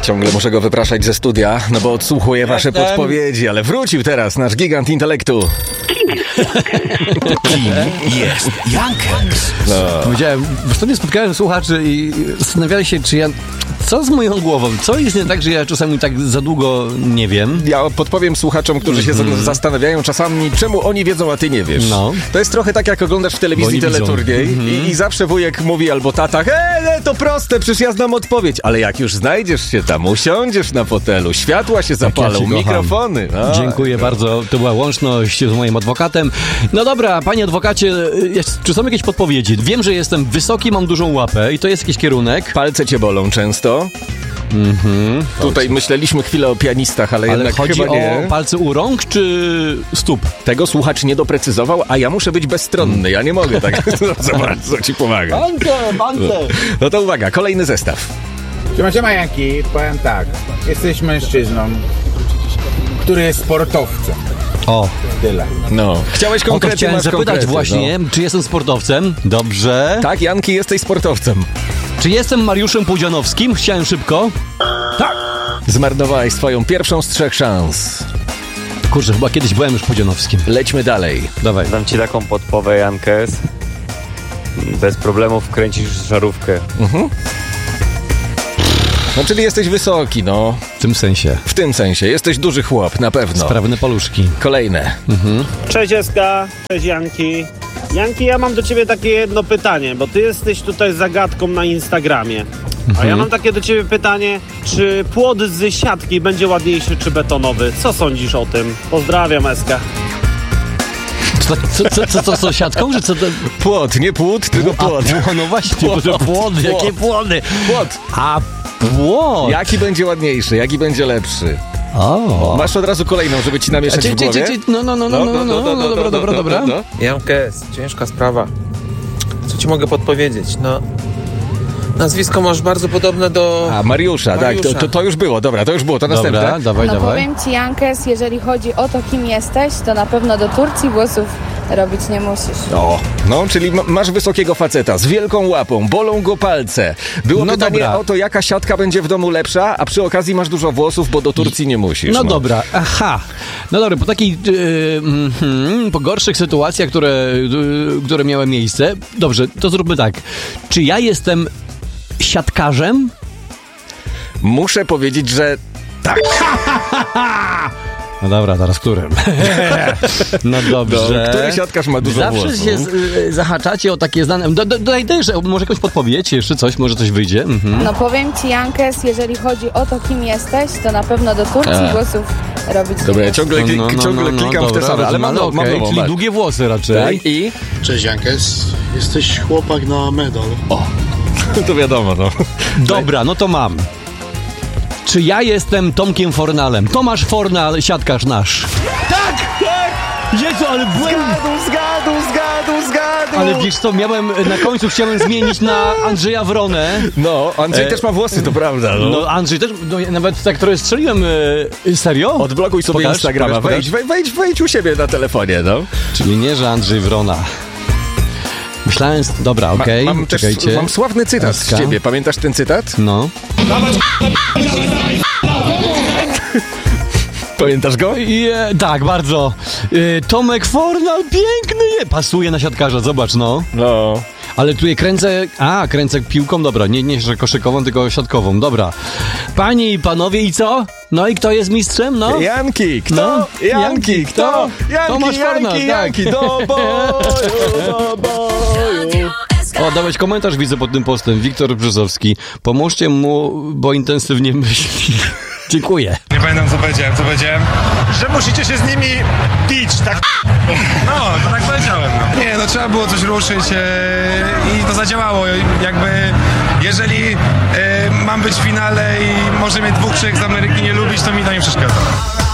Ciągle muszę go wypraszać ze studia, no bo odsłuchuję wasze podpowiedzi, ale wrócił teraz nasz gigant intelektu. Kim jest Jankeks? Powiedziałem, w ostatnio spotkałem słuchaczy i zastanawiali się, czy ja... Co z moją głową? Co jest nie tak, że ja czasami tak za długo nie wiem? Ja podpowiem słuchaczom, którzy się zastanawiają czasami, czemu oni wiedzą, a ty nie wiesz. No. To jest trochę tak, jak oglądasz w telewizji teleturniej i zawsze wujek mówi albo tata, to proste, przecież ja znam odpowiedź. Ale jak już znajdziesz się tam, usiądziesz na fotelu, światła się zapalą, ja mikrofony. Dziękuję bardzo, to była łączność z moim adwokatem. No dobra, panie adwokacie, czy są jakieś podpowiedzi? Wiem, że jestem wysoki, mam dużą łapę i to jest jakiś kierunek. Palce cię bolą często. Tutaj myśleliśmy chwilę o pianistach, ale jednak chodzi chyba nie. o palce u rąk czy stóp? Tego słuchacz nie doprecyzował, a ja muszę być bezstronny. Ja nie mogę tak za bardzo ci pomagać. Palce! No to uwaga, kolejny zestaw. Siema Janki, powiem tak. Jesteś mężczyzną, który jest sportowcem. O, Tyle. No. Chciałeś o to konkrety, chciałem masz zapytać konkrety, właśnie, czy jestem sportowcem? Dobrze. Tak, Janki, jesteś sportowcem. Czy jestem Mariuszem Pudzianowskim? Chciałem szybko. Tak. Zmarnowałeś swoją pierwszą z 3 szans. Kurczę, chyba kiedyś byłem już Pudzianowskim. Lećmy dalej. Dawaj. Dam ci taką podpowę, Jankes. Bez problemów kręcisz żarówkę. No, czyli jesteś wysoki, no. W tym sensie. W tym sensie. Jesteś duży chłop, na pewno. Sprawne paluszki. Kolejne. Cześć Eska, cześć Janki. Janki, ja mam do ciebie takie jedno pytanie, bo ty jesteś tutaj zagadką na Instagramie. A ja mam takie do ciebie pytanie, czy płot z siatki będzie ładniejszy czy betonowy? Co sądzisz o tym? Pozdrawiam, Eska. Co z siatką? Że co to... Płot, nie płód, tylko płot. No właśnie, płody, jakie płody? Płot. A płot! Jaki będzie ładniejszy, jaki będzie lepszy? O. Masz od razu kolejną, żeby ci namieszać w głowie? No, dobra. Jankes, ciężka sprawa. Co ci mogę podpowiedzieć? No, nazwisko masz bardzo podobne do... A, Mariusza, tak, to już było, dobra, to już było, to następne. Dobra, dawaj. Powiem ci, Jankes, jeżeli chodzi o to, kim jesteś, to na pewno do Turcji włosów robić nie musisz. No, czyli masz wysokiego faceta z wielką łapą, bolą go palce. Było pytanie o to, jaka siatka będzie w domu lepsza, a przy okazji masz dużo włosów, bo do Turcji nie musisz. No dobra, aha. No dobra, po takiej, po gorszych sytuacjach, które miały miejsce, dobrze, to zróbmy tak. Czy ja jestem siatkarzem? Muszę powiedzieć, że tak. No dobra, teraz którym? No dobrze. Który siatkarz ma dużo Zawsze włosów? się zahaczacie o takie znane... Dodaj też, może jakąś podpowiedź, jeszcze coś, może coś wyjdzie. No powiem ci, Jankes, jeżeli chodzi o to, kim jesteś, to na pewno do Turcji włosów robić nie Dobra, ja musisz. ciągle klikam w te same, ale mam nową. Czyli długie włosy raczej. Tak, i? Cześć Jankes, jesteś chłopak na medal. To wiadomo, no. Dobra, no to mam. Czy ja jestem Tomkiem Fornalem? Tomasz Fornal, siatkarz nasz. Tak! Jezu, ale byłem... Zgadł! Ale wiesz co, na końcu chciałem zmienić na Andrzeja Wronę. No, Andrzej też ma włosy, to prawda. No Andrzej też, nawet tak trochę strzeliłem. Serio? Odblokuj sobie Instagrama, wejdź u siebie na telefonie, no. Czyli nie, że Andrzej Wrona. Myślałem, dobra, okej, czekajcie. Mam sławny cytat z ciebie, pamiętasz ten cytat? No. Pamiętasz go? Tak, bardzo. Tomek Fornal, piękny pasuje na siatkarza, zobacz, no. No. Ale tu kręcę piłką, dobra, nie że koszykową, tylko siatkową, dobra. Panie i panowie, i co? No i kto jest mistrzem, no? Janki, kto? No. Janki, kto? Tomasz Fornal, Janki, do boju. O, dałeś komentarz, widzę pod tym postem, Wiktor Brzozowski. Pomóżcie mu, bo intensywnie myśli. Dziękuję. Nie pamiętam co powiedziałem, że musicie się z nimi bić, tak? No, to tak powiedziałem. No. Nie, no trzeba było coś ruszyć i to zadziałało. Jakby, jeżeli mam być w finale i może mnie 2 krzyk z Ameryki nie lubić, to mi to nie przeszkadza.